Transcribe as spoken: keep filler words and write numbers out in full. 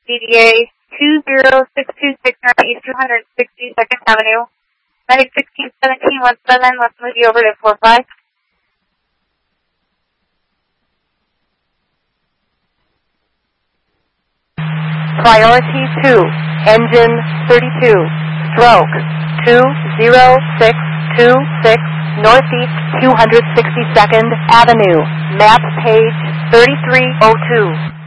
D D A two zero six two six nine East two hundred sixty-second Avenue. Medic sixteen seventeen one seven, let's move you over to four five. Priority two, engine thirty-two, stroke two zero six two six, Northeast two hundred sixty-second Avenue, map page thirty-three oh two.